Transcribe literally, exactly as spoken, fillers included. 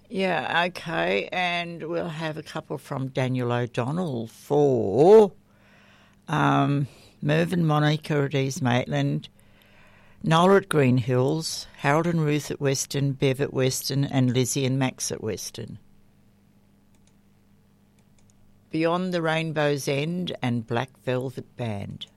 Yeah, okay, and we'll have a couple from Daniel O'Donnell for um, Mervyn Monica at East Maitland, Nola at Green Hills, Harold and Ruth at Weston, Bev at Weston, and Lizzie and Max at Weston. Beyond the Rainbow's End and Black Velvet Band.